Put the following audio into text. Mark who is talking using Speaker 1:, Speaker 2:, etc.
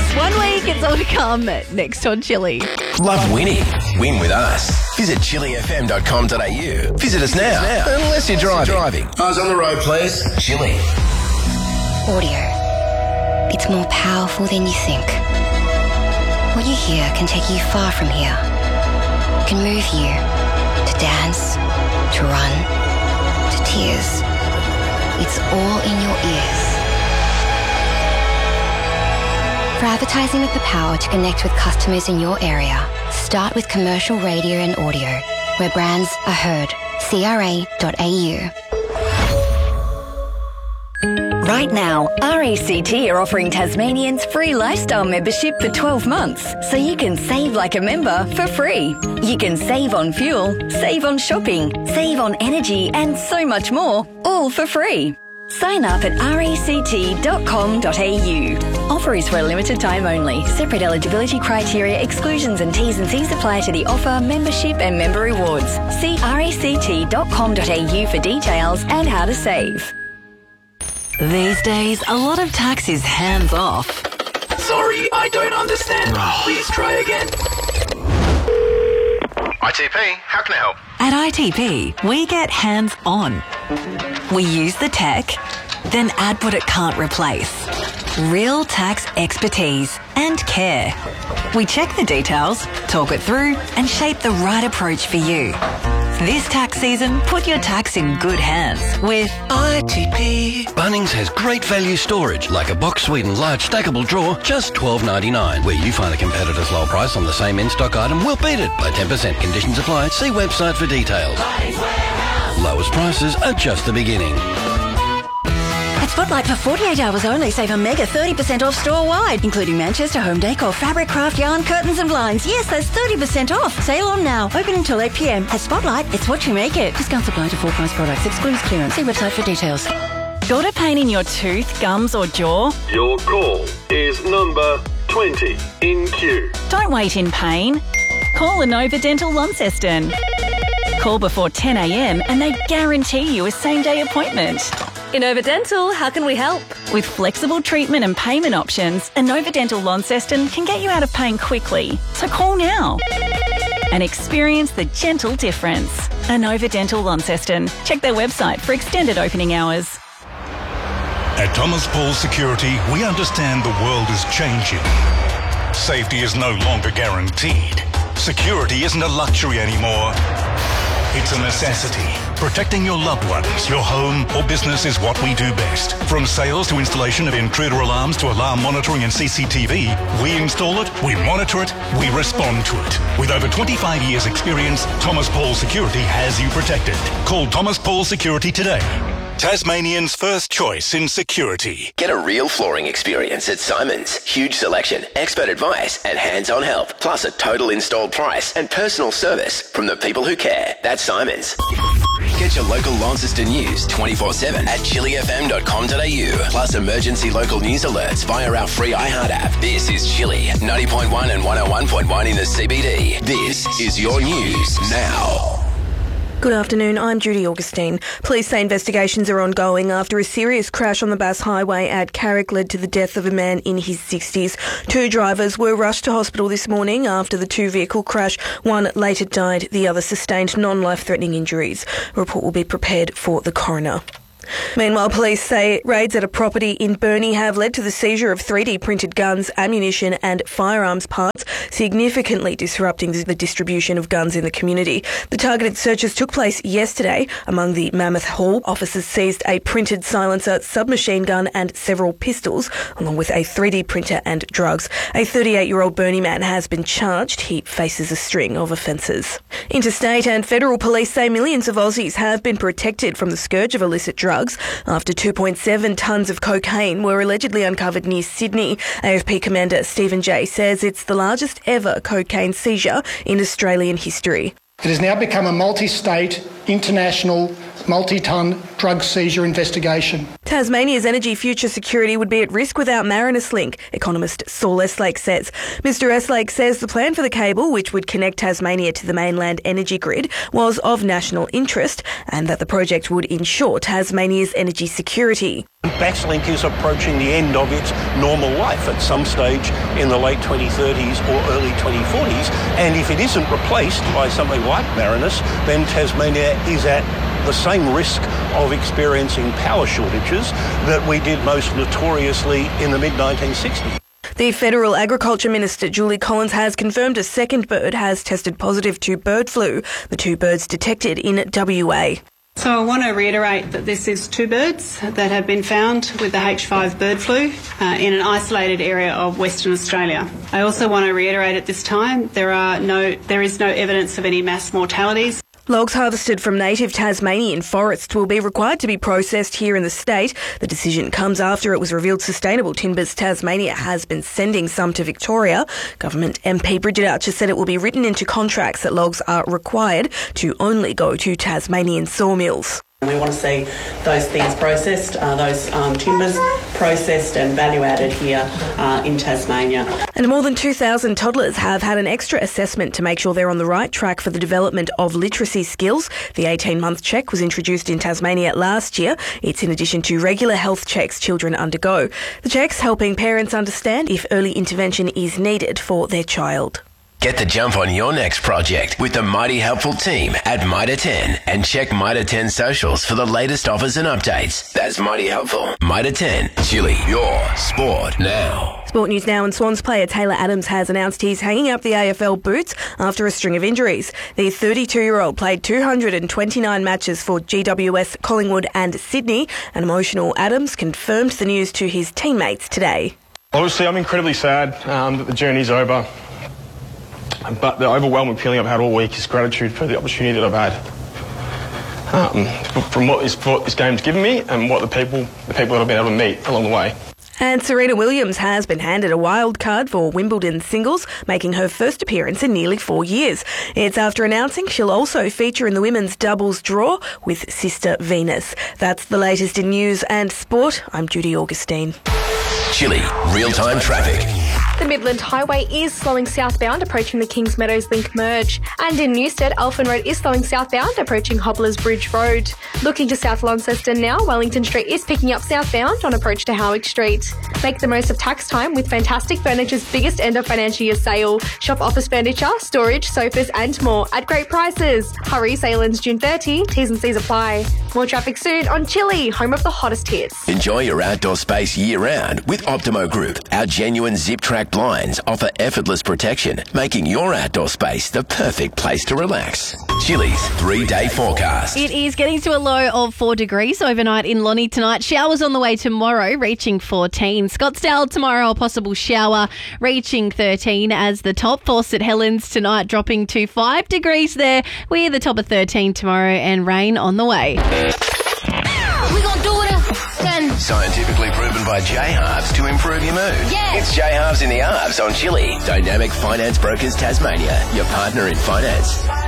Speaker 1: 1 week, it's all to come next on Chili.
Speaker 2: Love winning? Win with us. Visit chilifm.com.au. Visit us now. Unless you're driving. Eyes on the road, please. Chili.
Speaker 3: Audio. It's more powerful than you think. What you hear can take you far from here. Can move you to dance, to run, to tears. It's all in your ears. For advertising with the power to connect with customers in your area, start with commercial radio and audio, where brands are heard. CRA.au.
Speaker 4: Right now, RACT are offering Tasmanians free lifestyle membership for 12 months, so you can save like a member for free. You can save on fuel, save on shopping, save on energy, and so much more, all for free. Sign up at ract.com.au. Offer is for a limited time only. Separate eligibility criteria, exclusions and T's and C's apply to the offer, membership and member rewards. See ract.com.au for details and how to save.
Speaker 5: These days, a lot of tax is hands off.
Speaker 6: Sorry, I don't understand. Please try again.
Speaker 2: ITP, how can I help?
Speaker 5: At ITP, we get hands on. We use the tech, then add what it can't replace. Real tax expertise and care. We check the details, talk it through, and shape the right approach for you. This tax season, put your tax in good hands with
Speaker 2: ITP. Bunnings has great value storage, like a box sweetened large stackable drawer, just $12.99. Where you find a competitor's low price on the same in-stock item, we'll beat it by 10%. Conditions apply. See website for details. Lowest prices are just the beginning.
Speaker 4: At Spotlight for 48 hours only, save a mega 30% off store-wide, including Manchester Home Decor, fabric, craft, yarn, curtains and blinds. Yes, that's 30% off. Sale on now. Open until 8 p.m. At Spotlight, it's what you make it. Discounts apply to full price products. Excludes clearance. See website for details.
Speaker 7: Got a pain in your tooth, gums or jaw?
Speaker 8: Your call is number 20 in queue.
Speaker 7: Don't wait in pain. Call Inova Dental Launceston. Call before 10 a.m. and they guarantee you a same-day appointment.
Speaker 9: Inova Dental, how can we help?
Speaker 7: With flexible treatment and payment options, Inova Dental Launceston can get you out of pain quickly. So call now and experience the gentle difference. Inova Dental Launceston. Check their website for extended opening hours.
Speaker 10: At Thomas Paul Security, we understand the world is changing. Safety is no longer guaranteed. Security isn't a luxury anymore. It's a necessity. Protecting your loved ones, your home or business is what we do best. From sales to installation of intruder alarms to alarm monitoring and CCTV, we install it, we monitor it, we respond to it. With over 25 years experience, Thomas Paul Security has you protected. Call Thomas Paul Security today. Tasmanians' first choice in security.
Speaker 2: Get a real flooring experience at Simons. Huge selection, expert advice, and hands-on help. Plus a total installed price and personal service from the people who care. That's Simons. Get your local Launceston news 24/7 at chilifm.com.au. Plus emergency local news alerts via our free iHeart app. This is Chili, 90.1 and 101.1 in the CBD. This is your news now.
Speaker 11: Good afternoon, I'm Judy Augustine. Police say investigations are ongoing after a serious crash on the Bass Highway at Carrick led to the death of a man in his 60s. Two drivers were rushed to hospital this morning after the two-vehicle crash. One later died, the other sustained non-life-threatening injuries. A report will be prepared for the coroner. Meanwhile, police say raids at a property in Burnie have led to the seizure of 3D printed guns, ammunition and firearms parts, significantly disrupting the distribution of guns in the community. The targeted searches took place yesterday. Among the Mammoth Hall, officers seized a printed silencer, submachine gun and several pistols, along with a 3D printer and drugs. A 38-year-old Burnie man has been charged. He faces a string of offences. Interstate and federal police say millions of Aussies have been protected from the scourge of illicit drugs after 2.7 tonnes of cocaine were allegedly uncovered near Sydney. AFP Commander Stephen Jay says it's the largest ever cocaine seizure in Australian history.
Speaker 12: It has now become a multi-state, international multi-tonne drug seizure investigation.
Speaker 11: Tasmania's energy future security would be at risk without Marinus Link, economist Saul Estlake says. Mr Estlake says the plan for the cable, which would connect Tasmania to the mainland energy grid, was of national interest and that the project would ensure Tasmania's energy security.
Speaker 13: Basslink is approaching the end of its normal life at some stage in the late 2030s or early 2040s, and if it isn't replaced by something like Marinus, then Tasmania is at the same risk of experiencing power shortages that we did most notoriously in the mid-1960s.
Speaker 11: The Federal Agriculture Minister, Julie Collins, has confirmed a second bird has tested positive to bird flu, the 2 birds detected in WA.
Speaker 14: So I want to reiterate that this is 2 birds that have been found with the H5 bird flu in an isolated area of Western Australia. I also want to reiterate at this time there is no evidence of any mass mortalities.
Speaker 11: Logs harvested from native Tasmanian forests will be required to be processed here in the state. The decision comes after it was revealed Sustainable Timbers Tasmania has been sending some to Victoria. Government MP Bridget Archer said it will be written into contracts that logs are required to only go to Tasmanian sawmills.
Speaker 15: We want to see those things processed, those timbers processed and value added here in Tasmania.
Speaker 11: And more than 2,000 toddlers have had an extra assessment to make sure they're on the right track for the development of literacy skills. The 18-month check was introduced in Tasmania last year. It's in addition to regular health checks children undergo. The check's helping parents understand if early intervention is needed for their child.
Speaker 2: Get the jump on your next project with the Mighty Helpful team at Mitre 10 and check Mitre 10 socials for the latest offers and updates. That's Mighty Helpful. Mitre 10, Chili, your sport now.
Speaker 11: Sport news now, and Swans player Taylor Adams has announced he's hanging up the AFL boots after a string of injuries. The 32-year-old played 229 matches for GWS, Collingwood and Sydney. An emotional Adams confirmed the news to his teammates today.
Speaker 16: Obviously, I'm incredibly sad that the journey's over. But the overwhelming feeling I've had all week is gratitude for the opportunity that I've had, from what this game's given me and what the people that I've been able to meet along the way.
Speaker 11: And Serena Williams has been handed a wild card for Wimbledon singles, making her first appearance in nearly 4 years. It's after announcing she'll also feature in the women's doubles draw with sister Venus. That's the latest in news and sport. I'm Judy Augustine.
Speaker 2: Chili, real-time traffic.
Speaker 17: The Midland Highway is slowing southbound, approaching the Kings Meadows Link merge. And in Newstead, Elfin Road is slowing southbound, approaching Hobblers Bridge Road. Looking to South Launceston now, Wellington Street is picking up southbound on approach to Howick Street. Make the most of tax time with Fantastic Furniture's biggest end of financial year sale. Shop office furniture, storage, sofas and more at great prices. Hurry, sale ends June 30, T's and C's apply. More traffic soon on Chili, home of the hottest hits.
Speaker 2: Enjoy your outdoor space year-round with Optimo Group. Our genuine zip-track blinds offer effortless protection, making your outdoor space the perfect place to relax. Chili's 3-day forecast.
Speaker 1: It is getting to a low of 4 degrees overnight in Lonnie tonight. Showers on the way tomorrow, reaching 14. Scottsdale tomorrow, a possible shower, reaching 13 as the top. Fawcett Helens tonight, dropping to 5 degrees there. We're the top of 13 tomorrow and rain on the way.
Speaker 3: We gonna do it again.
Speaker 2: Scientifically proven by J-Halves to improve your mood.
Speaker 3: Yeah.
Speaker 2: It's J-Halves in the Halves on Chili. Dynamic Finance Brokers Tasmania, your partner in finance.